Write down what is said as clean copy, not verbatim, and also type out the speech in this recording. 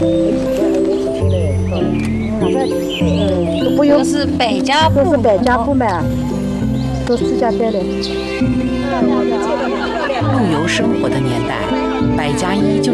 都不用， 都是百家布， 都是百家布嘛，都自家带的。 陆游生活的年代，百家衣就